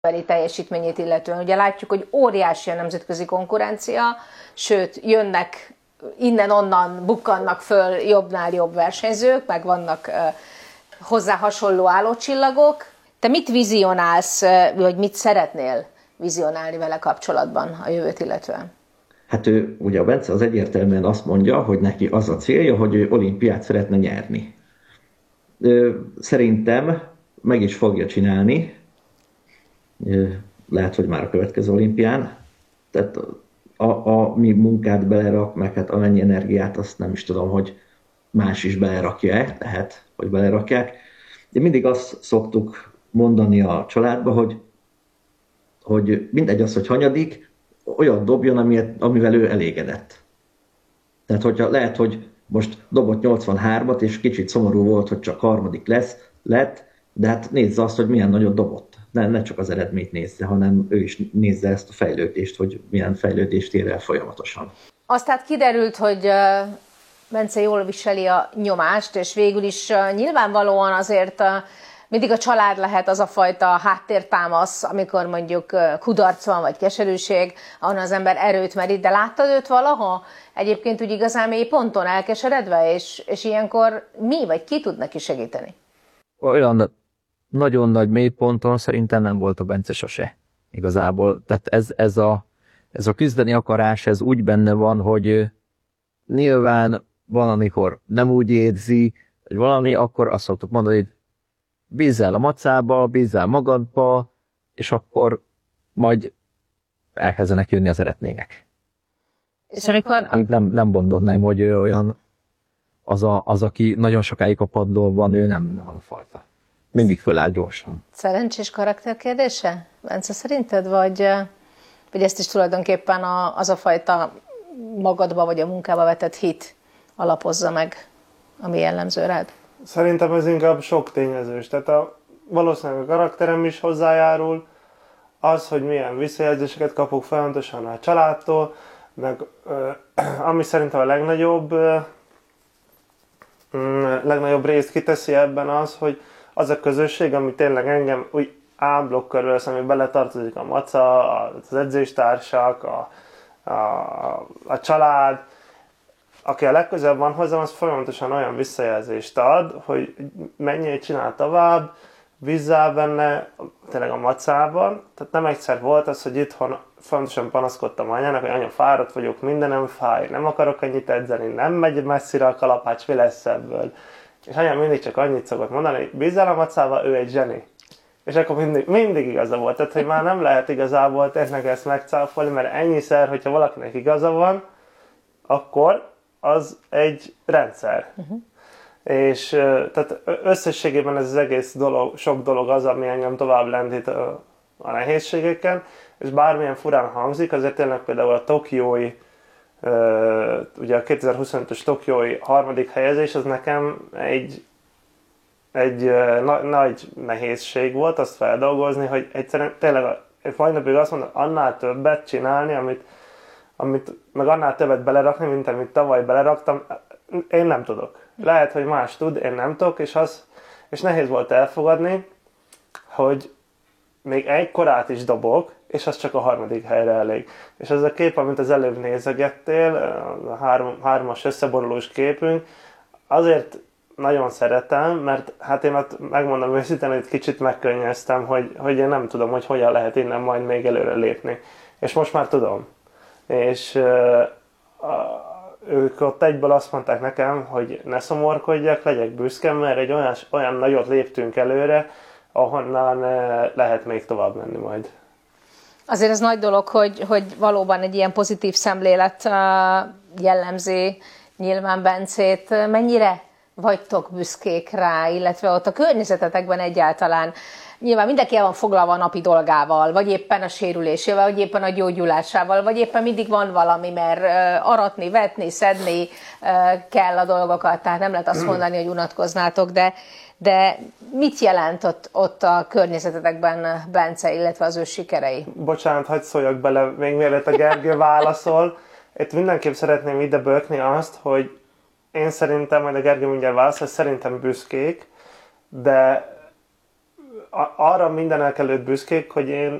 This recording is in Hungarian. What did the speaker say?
teljesítményét illetően. Ugye látjuk, hogy óriási a nemzetközi konkurencia, sőt, jönnek innen-onnan, bukkannak föl jobbnál jobb versenyzők, meg vannak hozzá hasonló állócsillagok. Te mit vizionálsz, vagy mit szeretnél vizionálni vele kapcsolatban a jövőt illetően? Hát ő, ugye a Bence az egyértelműen azt mondja, hogy neki az a célja, hogy ő olimpiát szeretne nyerni. Szerintem meg is fogja csinálni, lehet, hogy már a következő olimpián. Tehát mi munkát belerak, meg hát amennyi energiát, azt nem is tudom, hogy más is belerakja-e, lehet, hogy belerakják. De mindig azt szoktuk mondani a családba, hogy mindegy az, hogy hanyadik, olyan dobjon, amivel ő elégedett. Tehát hogyha lehet, hogy most dobott 83-at, és kicsit szomorú volt, hogy csak harmadik lett, de hát nézze azt, hogy milyen nagyot dobott. Ne csak az eredményt nézze, hanem ő is nézze ezt a fejlődést, hogy milyen fejlődést ér el folyamatosan. Azt hát kiderült, hogy Bence jól viseli a nyomást, és végül is nyilvánvalóan azért mindig a család lehet az a fajta háttértámasz, amikor mondjuk kudarc van, vagy keserűség, ahonnan az ember erőt merít, de láttad őt valaha egyébként úgy igazán mély ponton elkeseredve, és ilyenkor mi, vagy ki tud neki segíteni? Olyan nagyon nagy mélyponton szerintem nem volt a Bence sose igazából. Tehát ez a küzdeni akarás, ez úgy benne van, hogy nyilván van, amikor nem úgy érzi, hogy valami, akkor azt szoktuk mondani, hogy bízzál a macába, bízzál magadba, és akkor majd elkezdenek jönni az eredmények. És amikor... Nem gondolnám, hogy ő olyan az, aki nagyon sokáig a padlón van, ő nem a fajta. Mindig föláll gyorsan. Szerencsés karakterkérdése, Bence, szerinted? Vagy ezt is tulajdonképpen az a fajta magadba vagy a munkába vetett hit alapozza meg, ami jellemző rád? Szerintem ez inkább sok tényezős. Tehát valószínűleg a karakterem is hozzájárul, az, hogy milyen visszajelzéseket kapok folyamatosan a családtól, meg ami szerintem a legnagyobb részt kiteszi ebben az, hogy az a közösség, ami tényleg engem úgy áblok körül, ami beletartozik a maca, az edzéstársak, a család, aki a legközelebb van hozzám, az folyamatosan olyan visszajelzést ad, hogy menjél, csinál tovább, bízzál benne, tényleg a macában. Tehát nem egyszer volt az, hogy itthon folyamatosan panaszkodtam anyának, hogy anya, fáradt vagyok, mindenem fáj, nem akarok ennyit edzeni, nem megy messzire a kalapács, mi lesz ebből. És anyám mindig csak annyit szokott mondani, hogy bízzál a macával, ő egy zseni. És akkor mindig igaza volt. Tehát, hogy már nem lehet igazából tényleg ezt megcáfolni, mert ennyiszer, hogyha valakinek igaza van, akkor az egy rendszer. És tehát összességében ez az egész dolog, sok dolog az, ami engem tovább lendít a nehézségeken, és bármilyen furán hangzik, azért tényleg például a tokiói, ugye a 2025-ös tokiói harmadik helyezés, az nekem egy nagy nehézség volt azt feldolgozni, hogy egyszerűen tényleg mai napig azt mondom, annál többet csinálni, amit meg annál többet belerakni, mint amit tavaly beleraktam, én nem tudok. Lehet, hogy más tud, én nem tudok, és nehéz volt elfogadni, hogy még egy korát is dobok, és az csak a harmadik helyre elég. És ez a kép, amit az előbb nézegettél, a hármas összeborulós képünk, azért nagyon szeretem, mert hát én ott megmondom őszintén, hogy kicsit megkönnyeztem, hogy én nem tudom, hogy hogyan lehet innen majd még előre lépni. És most már tudom. És ők ott egyből azt mondták nekem, hogy ne szomorkodjak, legyek büszke, mert egy olyan nagyot léptünk előre, ahonnan lehet még tovább menni majd. Azért ez nagy dolog, hogy valóban egy ilyen pozitív szemlélet jellemzi nyilván Bencét. Mennyire vagytok büszkék rá, illetve ott a környezetetekben egyáltalán? Nyilván mindenki el van foglalva a napi dolgával, vagy éppen a sérülésével, vagy éppen a gyógyulásával, vagy éppen mindig van valami, mert aratni, vetni, szedni kell a dolgokat, tehát nem lehet azt mondani, hogy unatkoznátok, de mit jelent ott a környezetetekben Bence, illetve az ő sikerei? Bocsánat, hadd szóljak bele, még mielőtt a Gergő válaszol. Itt mindenképp szeretném ide bökni azt, hogy én szerintem, majd a Gergő mindjárt válaszol, szerintem büszkék, de arra mindenek előtt büszkék, hogy